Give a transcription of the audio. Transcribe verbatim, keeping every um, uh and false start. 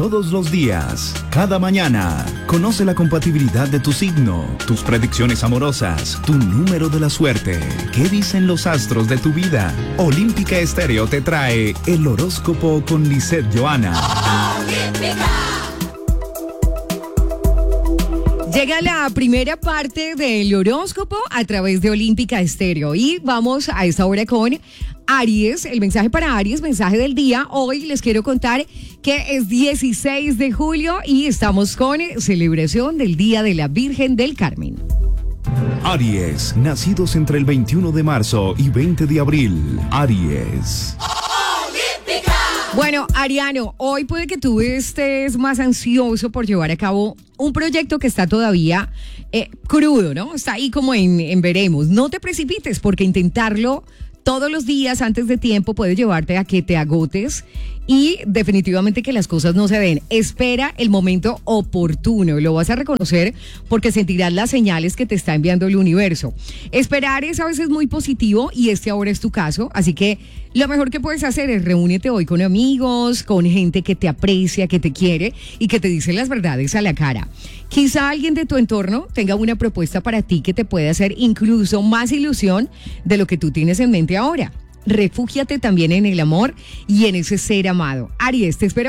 todos los días, cada mañana. Conoce la compatibilidad de tu signo, tus predicciones amorosas, tu número de la suerte. ¿Qué dicen los astros de tu vida? Olímpica Estéreo te trae el horóscopo con Lisette Johanna. Llega la primera parte del horóscopo a través de Olímpica Estéreo y vamos a esta hora con Aries, el mensaje para Aries, mensaje del día. Hoy les quiero contar que es dieciséis de julio y estamos con celebración del Día de la Virgen del Carmen. Aries, nacidos entre el veintiuno de marzo y veinte de abril. Aries. Bueno, Ariano, hoy puede que tú estés más ansioso por llevar a cabo un proyecto que está todavía eh, crudo, ¿no? Está ahí como en, en veremos. No te precipites porque intentarlo todos los días antes de tiempo puede llevarte a que te agotes y definitivamente que las cosas no se den. Espera el momento oportuno, lo vas a reconocer porque sentirás las señales que te está enviando el universo. Esperar es a veces muy positivo y este ahora es tu caso, así que lo mejor que puedes hacer es reúnete hoy con amigos, con gente que te aprecia, que te quiere y que te dice las verdades a la cara. Quizá alguien de tu entorno tenga una propuesta para ti que te puede hacer incluso más ilusión de lo que tú tienes en mente ahora. Refúgiate también en el amor y en ese ser amado. Aries, te espero.